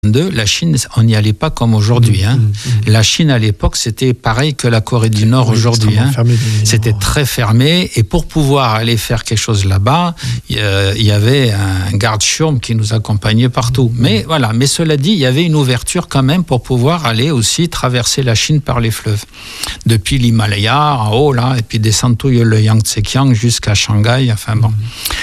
la Chine, on n'y allait pas comme aujourd'hui. La Chine, à l'époque, c'était pareil que la Corée du Nord aujourd'hui. C'était très fermé. Et pour pouvoir aller faire quelque chose là-bas, il y avait un garde-chiourme qui nous accompagnait partout. Mais voilà. Mais cela dit, il y avait une ouverture quand même pour pouvoir aller aussi traverser la Chine par les fleuves. Depuis l'Himalaya, en haut, là, et puis descendre tout le Yangtze-Kiang jusqu'à Shanghai. Enfin bon.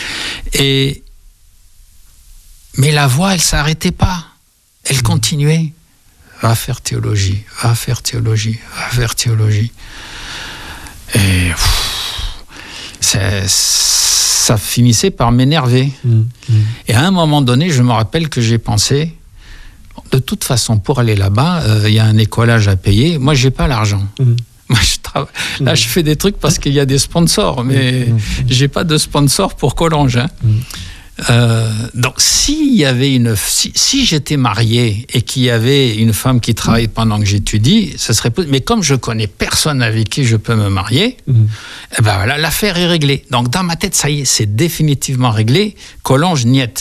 Mais la voie, elle ne s'arrêtait pas. Elle continuait. Va faire théologie, va faire théologie, va faire théologie. Et ça finissait par m'énerver. Et à un moment donné, je me rappelle que j'ai pensé, de toute façon, pour aller là-bas, il y a un écolage à payer. Moi, je n'ai pas l'argent. Moi, là, je fais des trucs parce qu'il y a des sponsors, mais je n'ai pas de sponsor pour Collonges. Donc, si j'étais marié et qu'il y avait une femme qui travaille pendant que j'étudie, ce serait possible. Mais comme je connais personne avec qui je peux me marier, eh ben voilà, l'affaire est réglée. Donc, dans ma tête, ça y est, c'est définitivement réglé. Collonges, niet.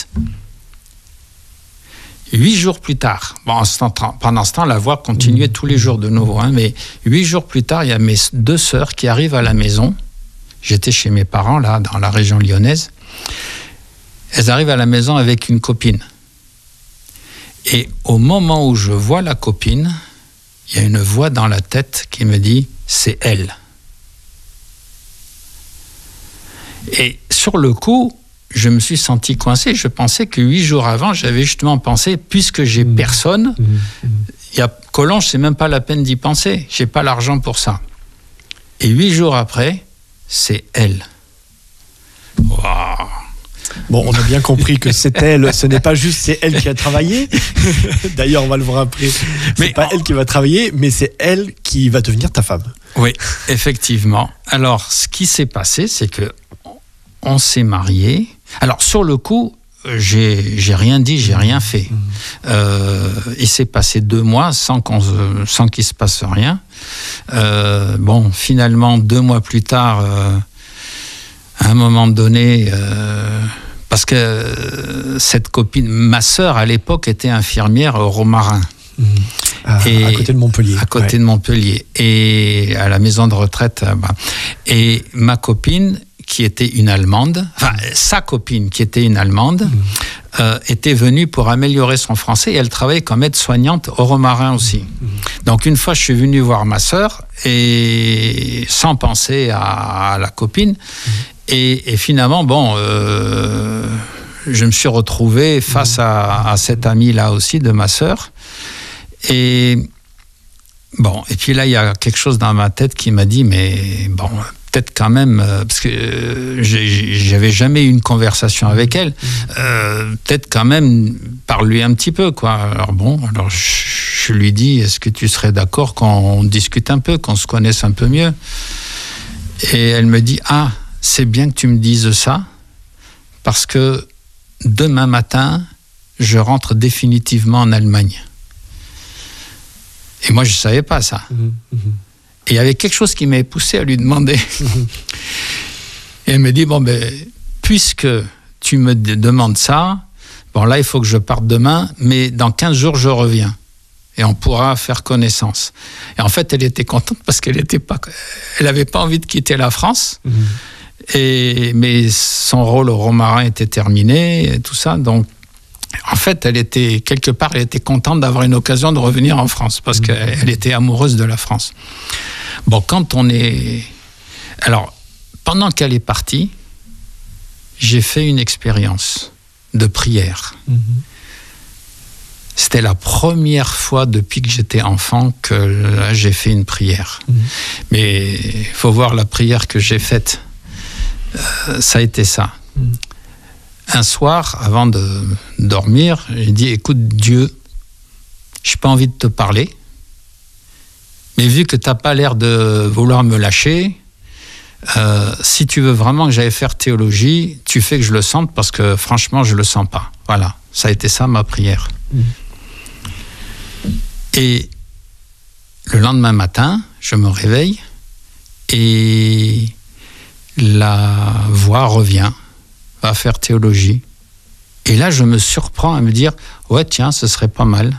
8 jours plus tard, pendant ce temps, la voie continuait tous les jours de nouveau. Mais 8 jours plus tard, il y a mes 2 sœurs qui arrivent à la maison. J'étais chez mes parents, là, dans la région lyonnaise. Elles arrivent à la maison avec une copine. Et au moment où je vois la copine, il y a une voix dans la tête qui me dit « c'est elle ». Et sur le coup, je me suis senti coincé. Je pensais que 8 jours avant, j'avais justement pensé, puisque j'ai personne, Collonges, c'est même pas la peine d'y penser. J'ai pas l'argent pour ça. Et 8 jours après, c'est elle. Waouh! Bon, on a bien compris que c'est elle, ce n'est pas juste c'est elle qui a travaillé. D'ailleurs, on va le voir après. C'est pas elle qui va travailler, mais c'est elle qui va devenir ta femme. Oui, effectivement. Alors, ce qui s'est passé, c'est que on s'est mariés. Alors, sur le coup, j'ai rien dit, j'ai rien fait. Il s'est passé 2 mois sans qu'il se passe rien. Finalement, 2 mois plus tard, à un moment donné, parce que cette copine, ma sœur à l'époque était infirmière au Romarin. À côté de Montpellier. À côté de Montpellier. Et à la maison de retraite. Et ma copine, qui était une Allemande, sa copine, qui était une Allemande, était venue pour améliorer son français et elle travaillait comme aide-soignante au Romarin aussi. Donc une fois, je suis venu voir ma sœur et sans penser à la copine. Et finalement, je me suis retrouvé face à cette amie-là aussi de ma sœur. Et puis là, il y a quelque chose dans ma tête qui m'a dit, mais peut-être quand même, parce que j'avais jamais eu une conversation avec elle, peut-être quand même parle-lui un petit peu, quoi. Alors je lui dis, est-ce que tu serais d'accord qu'on discute un peu, qu'on se connaisse un peu mieux? Et elle me dit, c'est bien que tu me dises ça, parce que demain matin, je rentre définitivement en Allemagne. Et moi, je ne savais pas ça. Et il y avait quelque chose qui m'avait poussé à lui demander. Et elle me dit, puisque tu me demandes ça, là, il faut que je parte demain, mais dans 15 jours, je reviens. Et on pourra faire connaissance. Et en fait, elle était contente parce qu'elle n'avait pas envie de quitter la France. Mais son rôle au Romarin était terminé, et tout ça. Donc, en fait, elle était contente d'avoir une occasion de revenir en France parce qu'elle était amoureuse de la France. Alors, pendant qu'elle est partie, j'ai fait une expérience de prière. C'était la première fois depuis que j'étais enfant que j'ai fait une prière. Mais il faut voir la prière que j'ai faite. Ça a été ça. Un soir, avant de dormir, j'ai dit, écoute Dieu, je n'ai pas envie de te parler, mais vu que tu n'as pas l'air de vouloir me lâcher, si tu veux vraiment que j'aille faire théologie, tu fais que je le sente parce que franchement, je ne le sens pas. Voilà, ça a été ça ma prière. Et le lendemain matin, je me réveille et la voix revient, va faire théologie. Et là, je me surprends à me dire, ouais, tiens, ce serait pas mal.